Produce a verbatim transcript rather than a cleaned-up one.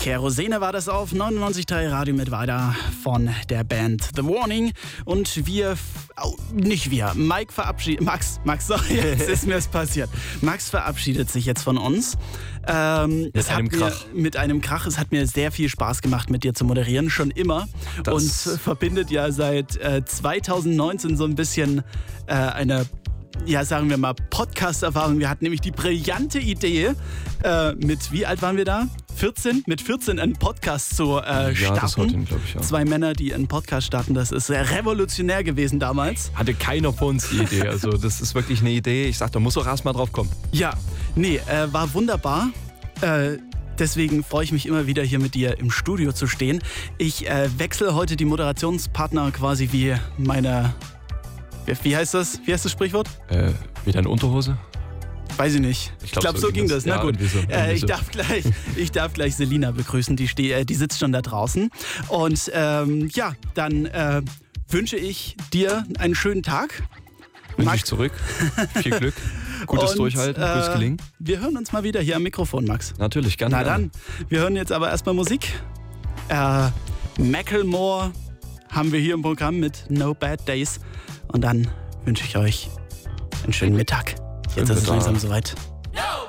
Kerosene war das auf neunundneunzig Komma drei Radio mit weiter von der Band The Warning. Und wir, oh, nicht wir, Mike verabschiedet, Max, Max, sorry, jetzt ist mir es passiert. Max verabschiedet sich jetzt von uns. Ähm, mit einem Krach. Mir, mit einem Krach. Es hat mir sehr viel Spaß gemacht, mit dir zu moderieren, schon immer. Das und verbindet ja seit äh, zweitausendneunzehn so ein bisschen äh, eine, ja, sagen wir mal, Podcast-Erfahrung. Wir hatten nämlich die brillante Idee, äh, mit, wie alt waren wir da? vierzehn? Mit vierzehn einen Podcast zu äh, starten. Ja, das hat ihn, glaub ich, ja. Zwei Männer, die einen Podcast starten, das ist sehr revolutionär gewesen damals. Hatte keiner von uns die Idee. Also das ist wirklich eine Idee. Ich sag, da muss auch erst mal drauf kommen. Ja, nee, äh, war wunderbar. Äh, Deswegen freue ich mich immer wieder, hier mit dir im Studio zu stehen. Ich äh, wechsle heute die Moderationspartner quasi wie meine... Wie heißt das? Wie heißt das Sprichwort? Äh, wie deine Unterhose? Weiß ich nicht. Ich glaube, glaub, so, so ging das. das. Na ja, gut. So, äh, ich, so. darf gleich, ich darf gleich Selina begrüßen. Die, steh, die sitzt schon da draußen. Und ähm, ja, dann äh, wünsche ich dir einen schönen Tag. Wünsche ich zurück. Viel Glück. Gutes Und, Durchhalten, äh, gutes Gelingen. Wir hören uns mal wieder hier am Mikrofon, Max. Natürlich, gerne. Na dann, wir hören jetzt aber erstmal Musik. Äh, Macklemore haben wir hier im Programm mit No Bad Days. Und dann wünsche ich euch einen schönen Mittag. Jetzt ist es langsam soweit.